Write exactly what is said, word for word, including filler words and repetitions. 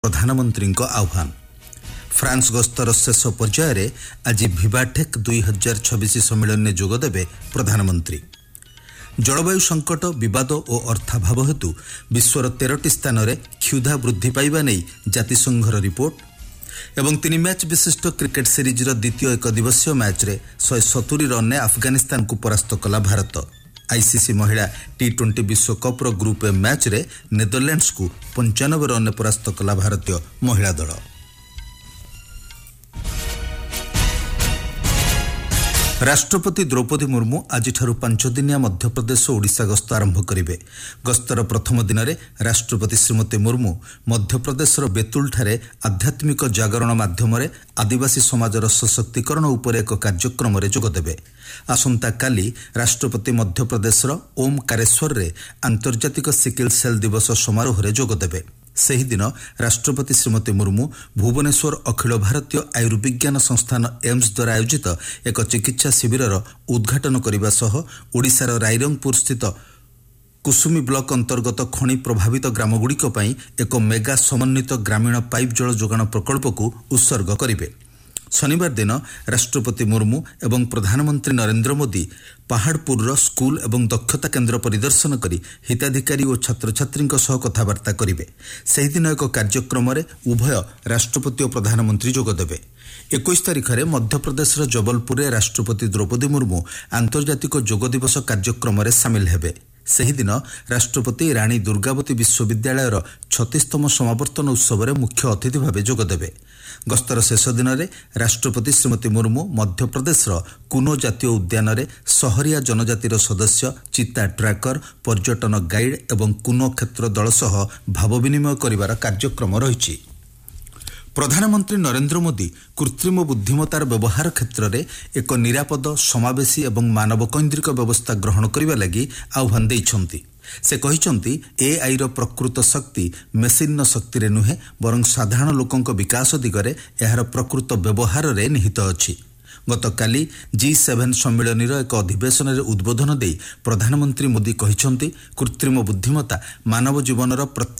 प्रधानमंत्री आह्वान फ्रांस गस्तर शेष पर्यायर आज भिवाटेक दुई हजार छब्बीस सम्मेलन में जोगदेवे प्रधानमंत्री। जलवायु संकट विवाद और अर्थाभाव हेतु विश्वर तेरह स्थान में क्षुधा वृद्धि पाइबा नहीं जातिसंघर रिपोर्ट एवं तीन मैच विशिष्ट क्रिकेट सीरीज द्वितीय एक दिवसीय मैच रे शहे सतुरी रन ने अफगानिस्तान को परास्त कला भारत। आईसीसी महिला टी ट्वेंटी विश्वकप ग्रुप ए मैच रे नेदरलैंड्स को पंचानबे रन ने परास्त कला भारतीय महिला दल। राष्ट्रपति द्रौपदी मुर्मू आज पांच दिनिया मध्यप्रदेश और ओडिशा गस्त आरंभ करेंगे। गस्तर प्रथम दिन में राष्ट्रपति श्रीमती मुर्मू मध्यप्रदेशर बेतुल ठारे आध्यात्मिक जागरण माध्यम आदिवासी समाजर सशक्तिकरण उपर एक कार्यक्रम में जोगदेवे। आसंता काली राष्ट्रपति मध्यप्रदेशर ओमकारेश्वर रे आंतर्जातिक सिकिल सेल दिवस समारोह में जोगदेवे। सही दिन राष्ट्रपति श्रीमती मुर्मू भुवनेश्वर अखिल भारतीय आयुर्विज्ञान संस्थान एम्स द्वारा आयोजित एक चिकित्सा शिविर उद्घाटन करने सह ओडिशार रायरंगपुर स्थित कुसुमी ब्लॉक अंतर्गत खनि प्रभावित ग्रामगुड़िक पई एक मेगा समन्वित ग्रामीण पाइप जल जोगाण प्रकल्प को उत्सर्ग करेंगे। शनिवार दिन राष्ट्रपति मुर्मू एवं प्रधानमंत्री नरेंद्र मोदी पहाड़पुर स्कूल एवं दक्षता केन्द्र परिदर्शन करी हिताधिकारी और छात्र छात्री सह कथबार्ता करेंगे। सही दिन एक कार्यक्रम में उभय राष्ट्रपति और प्रधानमंत्री जोगदेवे। इक्कीस तारीख में मध्यप्रदेश जबलपुर में राष्ट्रपति द्रौपदी मुर्मू आंतर्जातिक योग दिवस कार्यक्रम में सामिल हेबे। सही दिन राष्ट्रपति रानी दुर्गावती विश्वविद्यालय छत्तीसतम समावर्तन उत्सव में मुख्य अतिथि भाव जोगदेवे। गस्तर शेष दिन में राष्ट्रपति श्रीमती मुर्मू मध्यप्रदेश कुनो जातीय उद्यान रे सहरिया जनजातिर सदस्य चिता ट्रैकर पर्यटन गाइड एवं कुनो क्षेत्र दल सह भाव विनिमय करिवार कार्यक्रम रही। प्रधानमंत्री नरेंद्र मोदी कृत्रिम बुद्धिमतार व्यवहार क्षेत्र में एक निरापद समावेशी एवं मानवकैंद्रिक व्यवस्था ग्रहण करने लगी आह्वान देइछंती। से कहिछंती एआई रो प्रकृत शक्ति मेसिन शक्ति रे नुहे बरं साधारण लोकंक विकास दिगरे एहार प्रकृत व्यवहार रे निहित अछि। गतकाली जी सेवन सम्मेलन एक अधिवेशन में उद्बोधन दे प्रधानमंत्री मोदी कहिछंती कृत्रिम बुद्धिमता मानव जीवनर